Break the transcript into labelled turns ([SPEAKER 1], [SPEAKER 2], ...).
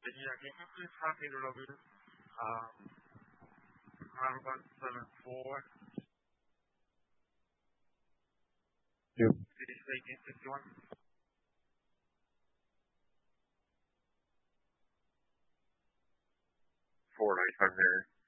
[SPEAKER 1] Yeah, can you please repeat it over? 9174.
[SPEAKER 2] Yep.
[SPEAKER 1] Did you say 1861?
[SPEAKER 3] 4950.